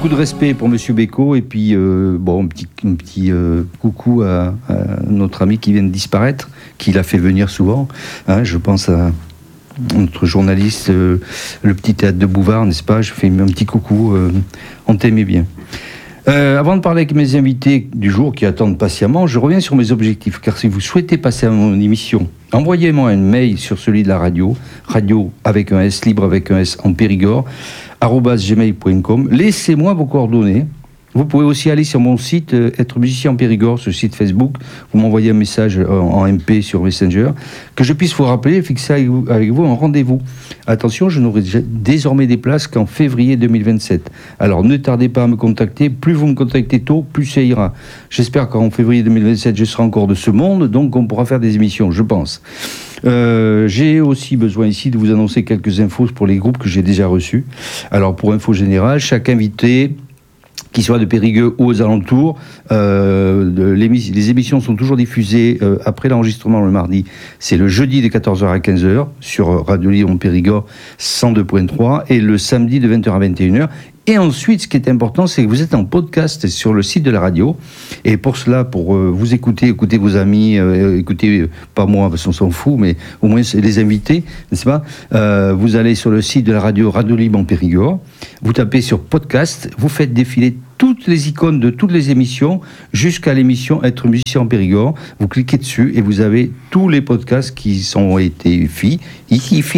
beaucoup de respect pour Monsieur Bécaud et puis un petit coucou à notre ami qui vient de disparaître, qui l'a fait venir souvent. Hein, je pense à notre journaliste, le petit théâtre de Bouvard, n'est-ce pas? Je fais un petit coucou, on t'aimait bien. Avant de parler avec mes invités du jour qui attendent patiemment, je reviens sur mes objectifs, car si vous souhaitez passer à mon émission, envoyez-moi un mail sur celui de la radio avec un S, libre avec un S en Périgord, @gmail.com. Laissez-moi vos coordonnées. Vous pouvez aussi aller sur mon site Être musicien en Périgord, ce site Facebook. Vous m'envoyez un message en MP sur Messenger, que je puisse vous rappeler et fixer avec vous un rendez-vous. Attention, je n'aurai désormais des places qu'en février 2027. Alors ne tardez pas à me contacter. Plus vous me contactez tôt, plus ça ira. J'espère qu'en février 2027, je serai encore de ce monde, donc on pourra faire des émissions, je pense. J'ai aussi besoin ici de vous annoncer quelques infos pour les groupes que j'ai déjà reçus. Alors pour info générale, chaque invité qui soit de Périgueux ou aux alentours, les émissions sont toujours diffusées après l'enregistrement le mardi. C'est le jeudi de 14h à 15h sur Radio Lyon Périgord 102.3 et le samedi de 20h à 21h. Et ensuite, ce qui est important, c'est que vous êtes en podcast sur le site de la radio. Et pour cela, pour vous écouter vos amis, écoutez, pas moi, parce qu'on s'en fout, mais au moins les invités, n'est-ce pas? Vous allez sur le site de la radio Radio Libre en Périgord, vous tapez sur podcast, vous faites défiler toutes les icônes de toutes les émissions jusqu'à l'émission Être musicien en Périgord. Vous cliquez dessus et vous avez tous les podcasts qui ont été faits.